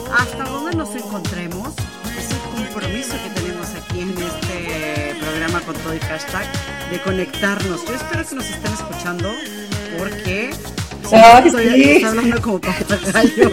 hasta donde nos encontremos, es el compromiso que tenemos aquí en este programa con todo y hashtag de conectarnos. Yo espero que nos estén escuchando porque estoy hablando como papagayo.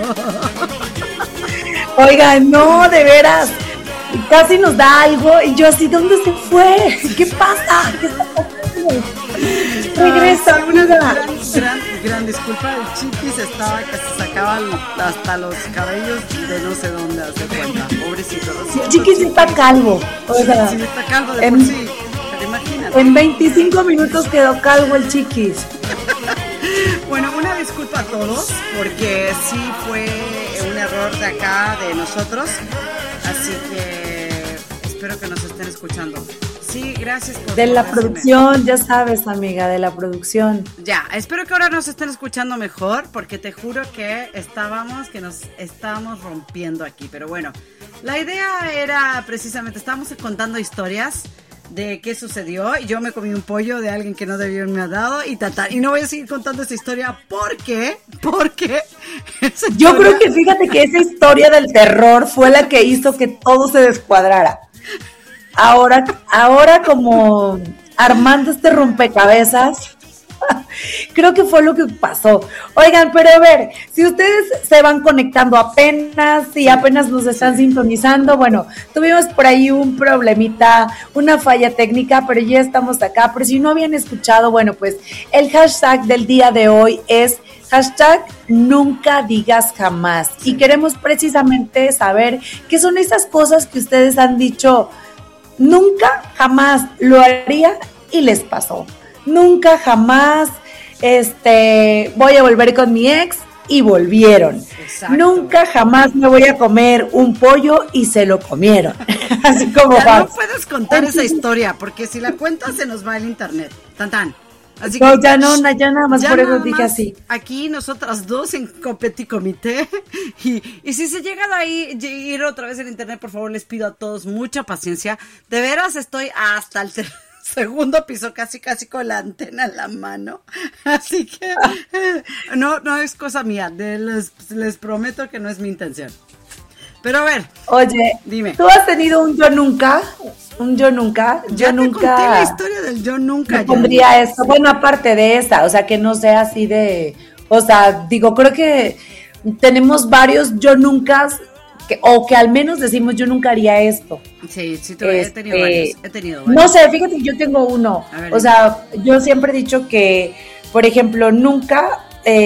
Oigan, no, de veras, casi nos da algo y yo así, ¿dónde se fue? ¿Qué pasa? ¿Qué está pasando? Regresa, una gran disculpa. El Chiquis estaba que se sacaba hasta los cabellos de no sé dónde, hace cuenta, pobrecito. El Chiquis está calvo, o sea, sí, está calvo de por sí, pero imagínate. En 25 minutos quedó calvo el Chiquis. Bueno, una disculpa a todos, porque sí fue un error de acá, de nosotros, así que espero que nos estén escuchando. Sí, gracias por... De la producción, ya sabes, amiga, de la producción. Ya, espero que ahora nos estén escuchando mejor, porque te juro que nos estábamos rompiendo aquí, pero bueno, la idea era precisamente, estábamos contando historias de qué sucedió, y yo me comí un pollo de alguien que no debió haberme ha dado, y no voy a seguir contando esa historia, porque yo creo que fíjate que esa historia del terror fue la que hizo que todo se descuadrara. Ahora como armando este rompecabezas, creo que fue lo que pasó. Oigan, pero a ver, si ustedes se van conectando apenas nos están sintonizando, bueno, tuvimos por ahí un problemita, una falla técnica, pero ya estamos acá. Pero si no habían escuchado, bueno, pues el hashtag del día de hoy es hashtag nunca digas jamás. Y queremos precisamente saber qué son esas cosas que ustedes han dicho, nunca jamás lo haría y les pasó. Nunca jamás voy a volver con mi ex y volvieron. Exacto. Nunca jamás me voy a comer un pollo y se lo comieron. Así como ya no puedes contar esa historia, porque si la cuentas se nos va el internet. Tan. Así no, que, ya nada más por eso dije así. Aquí nosotras dos en petit comité. Y si se llega de ahí ir otra vez en internet, por favor, les pido a todos mucha paciencia. De veras estoy hasta el segundo piso, casi con la antena en la mano. Así que no es cosa mía. Les prometo que no es mi intención. Pero a ver. Oye, dime. ¿Tú has tenido un yo nunca? Yo nunca. Conté la historia del yo nunca. Yo pondría esto. Bueno, aparte de esta, o sea, que no sea así de... O sea, digo, creo que tenemos varios yo nunca, o que al menos decimos yo nunca haría esto. Sí, he tenido varios. No sé, fíjate, yo tengo uno. Ver, o sea, yo siempre he dicho que, por ejemplo, nunca...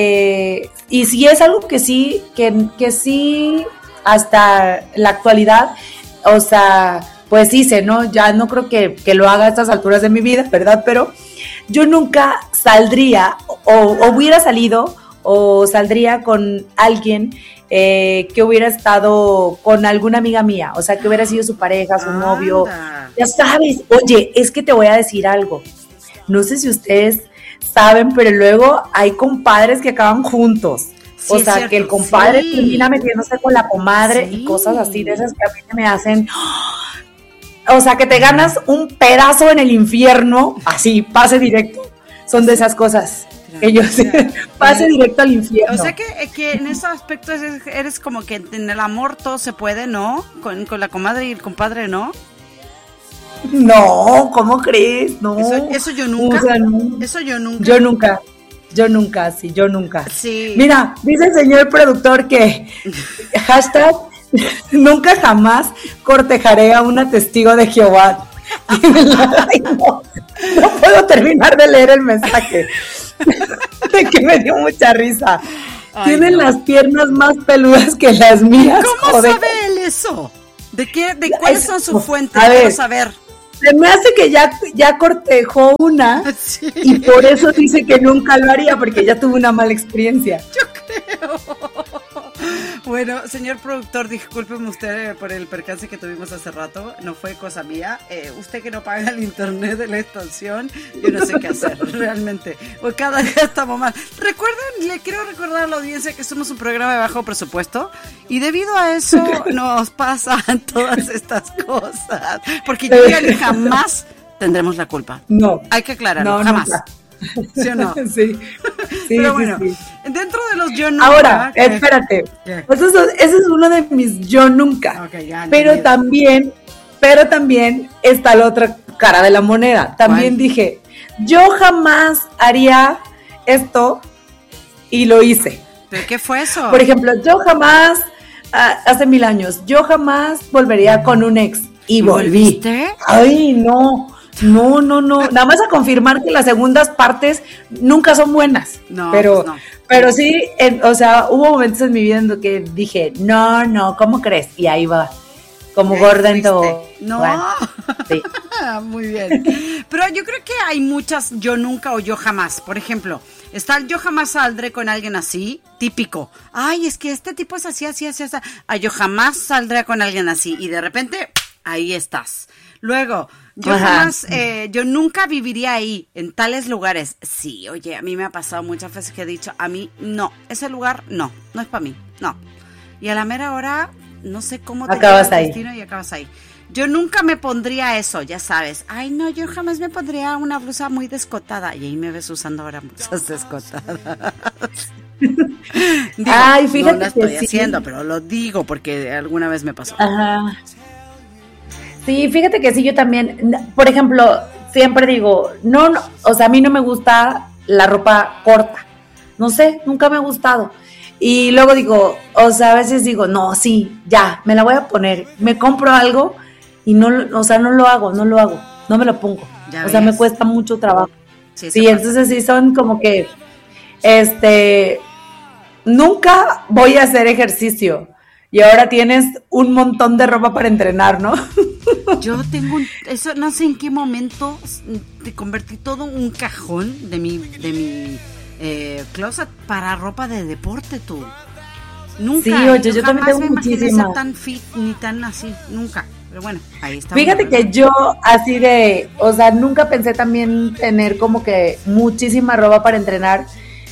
y si es algo que sí, que sí... hasta la actualidad, o sea, pues hice, ¿no? Ya no creo que lo haga a estas alturas de mi vida, ¿verdad? Pero yo nunca saldría o hubiera salido o saldría con alguien que hubiera estado con alguna amiga mía, o sea, que hubiera sido su pareja, su novio. Ya sabes, oye, es que te voy a decir algo. No sé si ustedes saben, pero luego hay compadres que acaban juntos. Sí, o sea, cierto, que el compadre termina metiéndose con la comadre y cosas así, de esas que a mí me hacen... O sea, que te ganas un pedazo en el infierno, así, pase directo. Son de esas cosas. Pase directo al infierno. O sea, que en esos aspectos eres como que en el amor todo se puede, ¿no? Con la comadre y el compadre, ¿no? No, ¿cómo crees? No. Eso yo nunca. O sea, no. Eso yo nunca. Yo nunca. Sí. Mira, dice el señor productor que hashtag nunca jamás cortejaré a una testigo de Jehová. No puedo terminar de leer el mensaje. De que me dio mucha risa. Tienen las piernas más peludas que las mías. ¿Cómo sabe él eso? ¿De cuáles son sus fuentes? Quiero saber. Se me hace que ya cortejó una y por eso dice que nunca lo haría, porque ya tuvo una mala experiencia. Yo creo. Bueno, señor productor, discúlpeme usted por el percance que tuvimos hace rato, no fue cosa mía. Usted que no paga el internet de la estación, yo no sé qué hacer, realmente. Pues cada día estamos mal. Recuerden, le quiero recordar a la audiencia que somos un programa de bajo presupuesto y debido a eso nos pasan todas estas cosas. Porque yo ya jamás tendremos la culpa. No. Hay que aclararlo, jamás. ¿Sí o no? Sí. Pero bueno, sí. dentro de los yo nunca... Ahora, espérate. Ese es uno de mis yo nunca. Okay, ya, pero también está la otra cara de la moneda. También dije, yo jamás haría esto y lo hice. ¿Pero qué fue eso? Por ejemplo, yo jamás, hace 1000 años, yo jamás volvería con un ex. Y volví. ¿Volviste? Ay, no. Nada más a confirmar que las segundas partes nunca son buenas. No, pero, pues no. Pero sí, o sea, hubo momentos en mi vida en los que dije, no, ¿cómo crees? Y ahí va, como gorda en todo. No. Bueno, sí. Muy bien. Pero yo creo que hay muchas yo nunca o yo jamás. Por ejemplo, está el yo jamás saldré con alguien así, típico. Ay, es que este tipo es así. Ay, yo jamás saldré con alguien así. Y de repente, ahí estás. Luego, yo nunca viviría ahí, en tales lugares. Sí, oye, a mí me ha pasado muchas veces que he dicho, a mí no, ese lugar no es para mí, no. Y a la mera hora, no sé cómo te acabas ahí. Destino y acabas ahí. Yo nunca me pondría eso, ya sabes. Ay, no, yo jamás me pondría una blusa muy descotada. Y ahí me ves usando ahora blusas descotadas. Digo, ay, fíjate no lo estoy que haciendo, pero lo digo porque alguna vez me pasó. Ajá. Sí, fíjate que sí, yo también, por ejemplo, siempre digo, no, o sea, a mí no me gusta la ropa corta, no sé, nunca me ha gustado. Y luego digo, o sea, a veces digo, no, sí, ya, me la voy a poner, me compro algo y no, o sea, no lo hago, no me lo pongo. Ya o sea, ves. me cuesta mucho trabajo. Sí, entonces sí son como que, nunca voy a hacer ejercicio. Y ahora tienes un montón de ropa para entrenar, ¿no? Yo tengo eso no sé en qué momento te convertí todo un cajón de mi closet para ropa de deporte, tú. Nunca. Sí, oye, yo también tengo me imaginé muchísima. ser tan fit ni tan así, nunca. Pero bueno, ahí está. Fíjate que yo así o sea, nunca pensé también tener como que muchísima ropa para entrenar.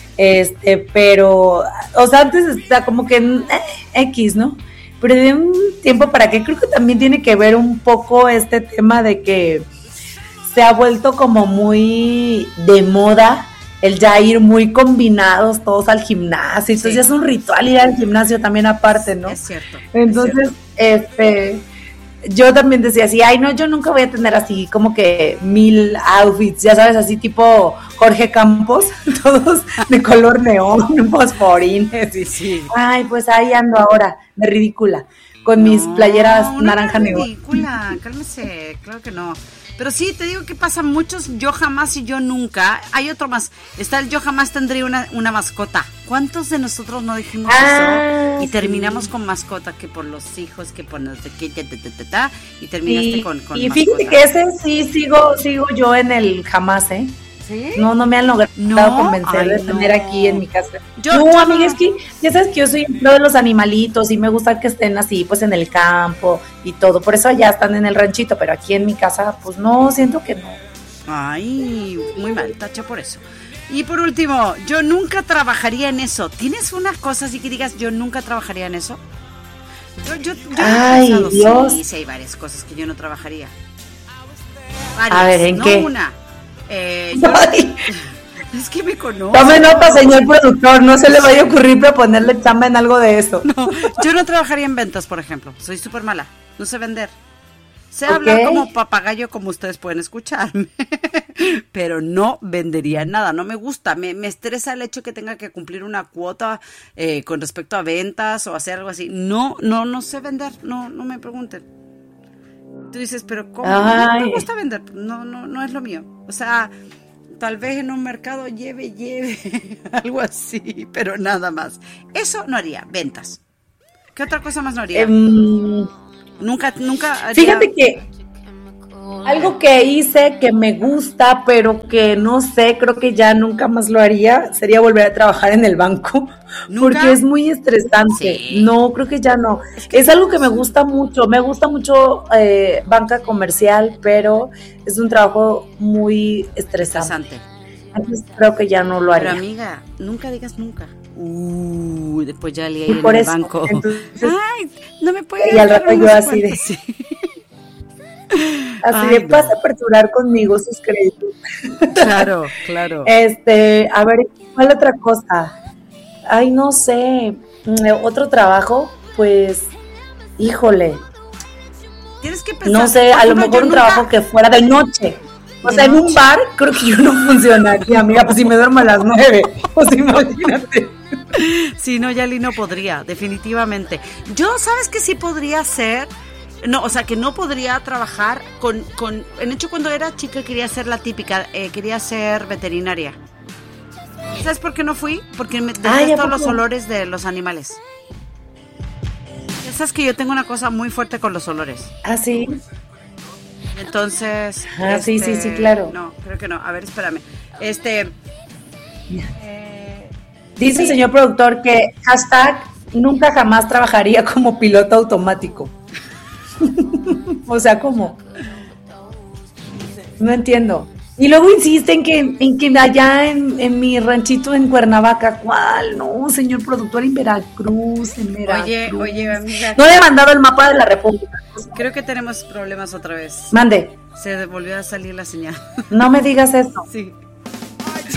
Pero, o sea, antes está como que X, ¿no? Pero de un tiempo para que creo que también tiene que ver un poco este tema de que se ha vuelto como muy de moda el ya ir muy combinados todos al gimnasio, entonces ya es un ritual ir al gimnasio también aparte, ¿no? Es cierto. Entonces, yo también decía así, ay no, yo nunca voy a tener así como que 1000 outfits, ya sabes, así tipo Jorge Campos, todos de color neón, fosforines, y sí. Ay, pues ahí ando ahora, de ridícula, con mis playeras naranja neón. Ridícula, cálmese, claro que no. Pero sí, te digo que pasan muchos yo jamás y yo nunca. Hay otro más. Está el yo jamás tendría una mascota. ¿Cuántos de nosotros no dijimos eso? Y terminamos con mascota, que por los hijos, que por no sé qué, y terminaste con y mascota. fíjate que ese sí sigo yo en el jamás, ¿eh? ¿Sí? No me han logrado convencer de tener aquí en mi casa. No, amiga, es que ya sabes que yo soy lo de los animalitos y me gusta que estén así, pues en el campo y todo. Por eso allá están en el ranchito, pero aquí en mi casa, pues no, siento que no. Ay, muy mal, tacho por eso. Y por último, yo nunca trabajaría en eso. ¿Tienes una cosa así que digas, yo nunca trabajaría en eso? Yo Ay, he pensado, Dios. Sí, hay varias cosas que yo no trabajaría. Varias, a ver, ¿en qué? Una. Es que me conozco. Tome nota, señor productor, no se le vaya a ocurrir proponerle chamba en algo de eso. No, yo no trabajaría en ventas, por ejemplo. Soy súper mala, no sé vender. Sé hablar como papagayo, como ustedes pueden escucharme, pero no vendería nada, no me gusta, me estresa el hecho que tenga que cumplir una cuota con respecto a ventas o hacer algo así. No sé vender, no me pregunten. Tú dices, pero ¿cómo? No me gusta vender, no es lo mío. O sea, tal vez en un mercado lleve, algo así, pero nada más. Eso no haría, ventas. ¿Qué otra cosa más no haría? Nunca haría. Fíjate que algo que hice que me gusta, pero que no sé, creo que ya nunca más lo haría, sería volver a trabajar en el banco. ¿Nunca? Porque es muy estresante. Sí. No, creo que ya no. Es algo que me gusta mucho. Me gusta mucho banca comercial, pero es un trabajo muy estresante. Entonces creo que ya no lo haría. Pero amiga, nunca digas nunca. Después ya le iré en el banco. Entonces, ay, no me puedes. Y al rato yo así de. Sí. Así de pasa a aperturar conmigo sus créditos. Claro, claro. A ver, ¿cuál otra cosa? Ay, no sé. Otro trabajo, pues, híjole. Tienes que pensar. No sé, a lo mejor un trabajo que fuera de noche. O sea, en un bar creo que yo no funcionaría, amiga, pues si me duermo a las 9, pues imagínate. Sí, no, Yali no podría, definitivamente. Yo, ¿sabes qué sí podría hacer? No, o sea, que no podría trabajar en hecho, cuando era chica quería ser la típica, quería ser veterinaria. ¿Sabes por qué no fui? Porque me detesto los olores de los animales. Ya sabes que yo tengo una cosa muy fuerte con los olores. ¿Ah, sí? Entonces... sí, claro. No, creo que no. A ver, espérame. Dice el señor productor que #nunca jamás trabajaría como piloto automático. O sea, ¿cómo? No entiendo. Y luego insisten en que allá en mi ranchito en Cuernavaca, ¿cuál? No, señor productor, en Veracruz. Oye, amiga. No le he mandado el mapa de la República. Creo que tenemos problemas otra vez. Mande. Se volvió a salir la señal. No me digas eso. Sí.